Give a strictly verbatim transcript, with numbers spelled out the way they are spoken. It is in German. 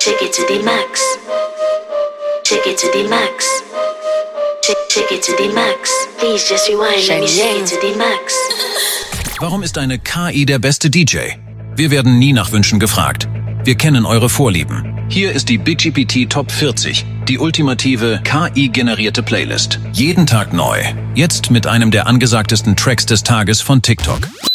Check it to the max. Check it to the max. Check, check it to the max. Please just rewind. Let me shake it to the max. Warum ist eine K I der beste D J? Wir werden nie nach Wünschen gefragt. Wir kennen eure Vorlieben. Hier ist die Big G P T Top vierzig, die ultimative K I-generierte Playlist. Jeden Tag neu. Jetzt mit einem der angesagtesten Tracks des Tages von TikTok.